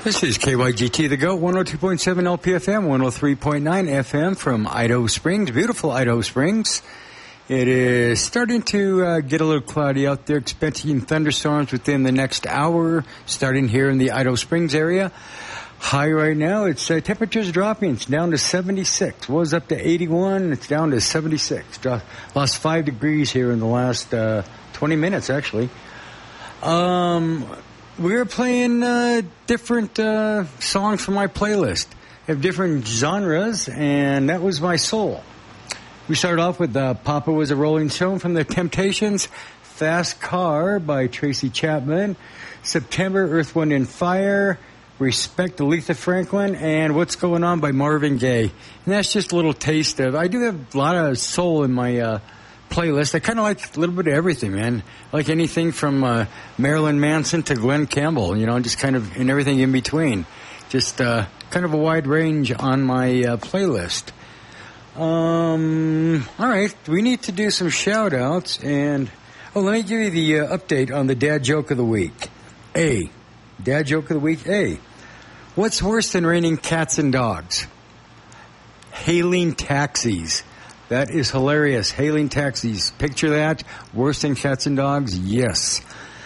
This is KYGT The Go, 102.7 LPFM, 103.9 FM from Idaho Springs, beautiful Idaho Springs. It is starting to get a little cloudy out there, expecting thunderstorms within the next hour, starting here in the Idaho Springs area. High right now, it's temperature's dropping. It's down to 76. Was up to 81. It's down to 76. Lost 5 degrees here in the last 20 minutes, actually. We're playing different songs from my playlist. I have different genres, and that was my soul. We started off with Papa Was a Rolling Stone from The Temptations, Fast Car by Tracy Chapman, September, Earth, Wind, and Fire, Respect, Aretha Franklin, and What's Going On by Marvin Gaye. And that's just a little taste of, I do have a lot of soul in my playlist. I kind of like a little bit of everything, man. I like anything from Marilyn Manson to Glenn Campbell, just kind of, and everything in between. Just kind of a wide range on my playlist. All right, we need to do some shout-outs, and, let me give you the update on the Dad Joke of the Week. A. Dad Joke of the Week, A. What's worse than raining cats and dogs? Hailing taxis. That is hilarious. Hailing taxis. Picture that. Worse than cats and dogs? Yes.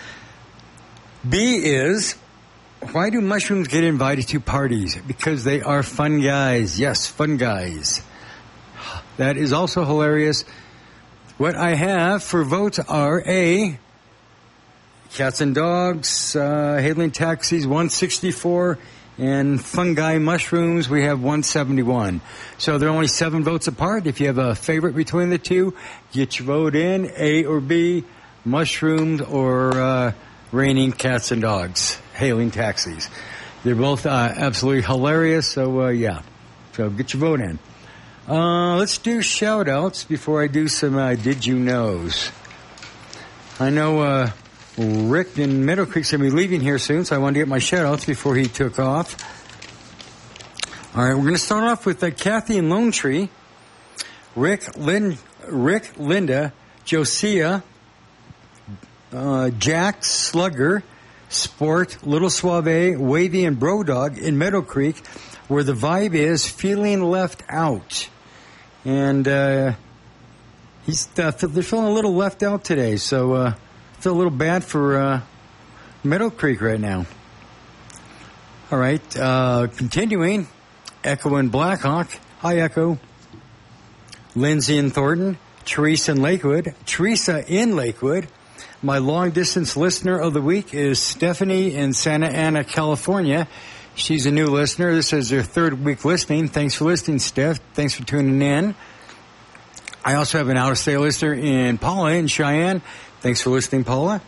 B is, why do mushrooms get invited to parties? Because they are fun guys. Yes, fun guys. That is also hilarious. What I have for votes are A, cats and dogs, hailing taxis, 164, and fungi mushrooms, we have 171. So they're only 7 votes apart. If you have a favorite between the two, get your vote in, A or B, mushrooms or raining cats and dogs, hailing taxis. They're both absolutely hilarious, so yeah. So get your vote in. Let's do shout-outs before I do some Did You Knows. I know Rick in Meadow Creek's going to be leaving here soon, so I wanted to get my shout-outs before he took off. All right, we're going to start off with Kathy in Lone Tree, Rick, Linda, Josiah, Jack, Slugger, Sport, Little Suave, Wavy, and Brodog in Meadow Creek, where the vibe is feeling left out. And they're feeling a little left out today, so feel a little bad for Meadow Creek right now. All right, continuing, Echo and Blackhawk. Hi, Echo. Lindsay in Thornton. Teresa in Lakewood. My long-distance listener of the week is Stephanie in Santa Ana, California. She's a new listener. This is her 3rd week listening. Thanks for listening, Steph. Thanks for tuning in. I also have an out-of-state listener in Paula in Cheyenne. Thanks for listening, Paula.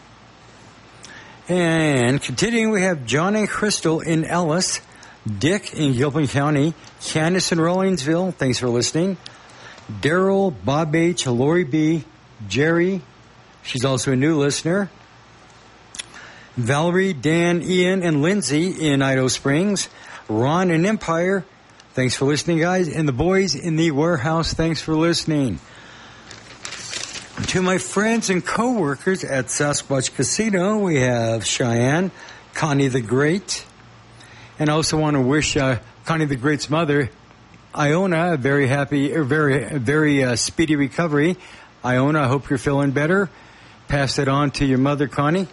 And continuing, we have John and Crystal in Ellis, Dick in Gilpin County, Candace in Rollinsville. Thanks for listening. Daryl, Bob H., Lori B., Jerry. She's also a new listener. Valerie, Dan, Ian, and Lindsay in Idaho Springs. Ron in Empire. Thanks for listening, guys. And the boys in the warehouse, thanks for listening. To my friends and co-workers at Sasquatch Casino, we have Cheyenne, Connie the Great. And I also want to wish Connie the Great's mother, Iona, a very happy, very speedy recovery. Iona, I hope you're feeling better. Pass it on to your mother, Connie.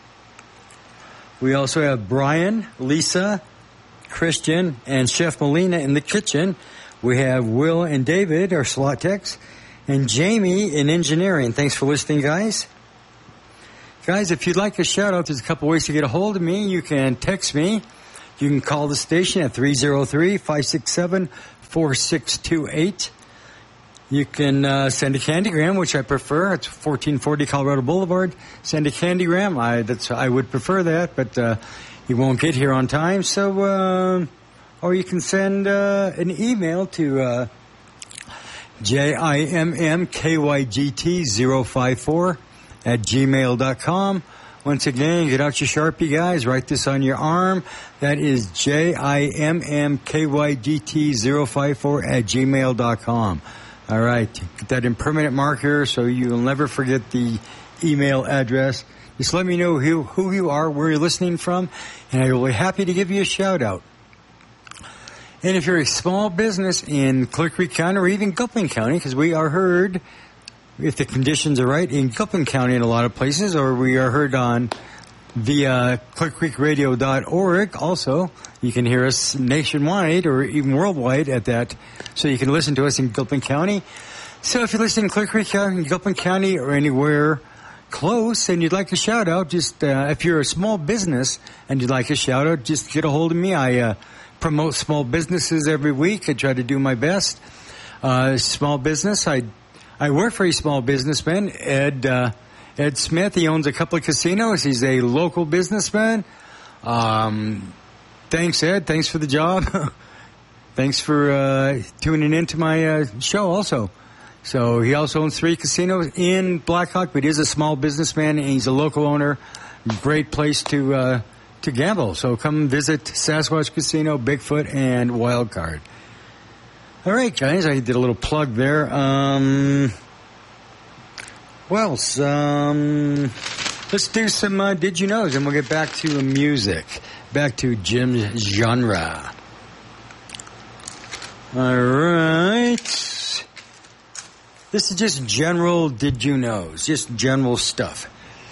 We also have Brian, Lisa, Christian, and Chef Molina in the kitchen. We have Will and David, our slot techs, and Jamie in engineering. Thanks for listening, guys. Guys, if you'd like a shout-out, there's a couple ways to get a hold of me. You can text me. You can call the station at 303-567-4628. You can send a candygram, which I prefer. It's 1440 Colorado Boulevard. Send a candygram. I would prefer that, but you won't get here on time. So, or you can send an email to jimmkygt054@gmail.com. Once again, get out your Sharpie, guys. Write this on your arm. That is jimmkygt054@gmail.com. All right. Get that in permanent marker so you'll never forget the email address. Just let me know who you are, where you're listening from, and I will be happy to give you a shout out. And if you're a small business in Clear Creek County or even Gulfin County, because we are heard, if the conditions are right, in Gulfin County in a lot of places, or we are heard on via clearcreekradio.org. Also, you can hear us nationwide or even worldwide at that, so you can listen to us in Gulfin County. So if you're listening in Clear Creek County, Gulfin County, or anywhere close and you'd like a shout out, just if you're a small business and you'd like a shout out, just get a hold of me. I promote small businesses every week. I try to do my best. Small business. I work for a small businessman, Ed Smith. He owns a couple of casinos. He's a local businessman. Thanks, Ed. Thanks for the job. Thanks for tuning into my show also. So he also owns 3 casinos in Blackhawk, but he's a small businessman and he's a local owner. Great place to gamble. So come visit Sasquatch Casino, Bigfoot, and Wildcard. All right, guys, I did a little plug there. Let's do some Did You Knows, and we'll get back to music, back to Jim's genre. All right. This is just general Did You Knows, just general stuff.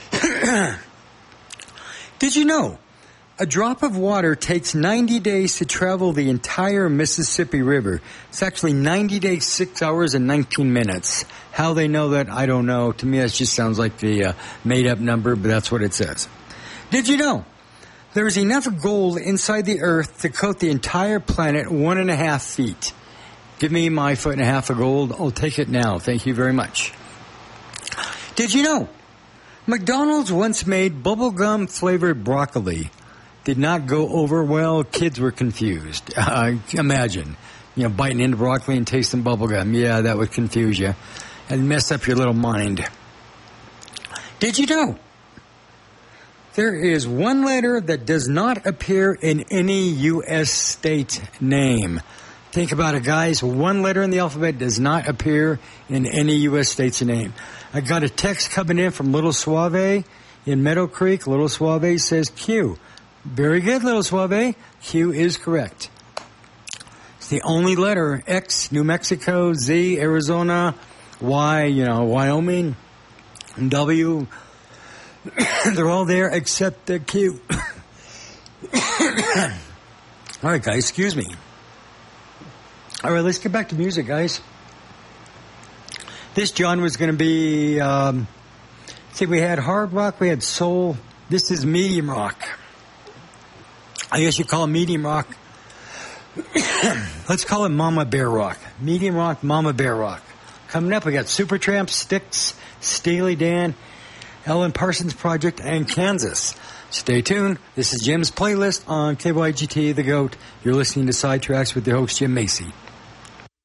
Did you know a drop of water takes 90 days to travel the entire Mississippi River? It's actually 90 days, 6 hours, and 19 minutes. How they know that, I don't know. To me, that just sounds like the made-up number, but that's what it says. Did you know there is enough gold inside the earth to coat the entire planet 1.5 feet? Give me my 1.5 feet of gold. I'll take it now. Thank you very much. Did you know McDonald's once made bubblegum flavored broccoli? Did not go over well. Kids were confused. Imagine, biting into broccoli and tasting bubblegum. Yeah, that would confuse you and mess up your little mind. Did you know there is one letter that does not appear in any U.S. state name? Think about it, guys. One letter in the alphabet does not appear in any U.S. state's name. I got a text coming in from Little Suave in Meadow Creek. Little Suave says Q. Very good, Little Suave. Q is correct. It's the only letter. X, New Mexico. Z, Arizona. Y, Wyoming. And W. They're all there except the Q. All right, guys, excuse me. All right, let's get back to music, guys. This genre was going to be, we had hard rock, we had soul. This is medium rock. I guess you call it medium rock. Let's call it Mama Bear rock. Medium rock, Mama Bear rock. Coming up, we got Supertramp, Styx, Steely Dan, Ellen Parsons Project, and Kansas. Stay tuned. This is Jim's playlist on KYGT The Goat. You're listening to Sidetracks with your host, Jim Macy.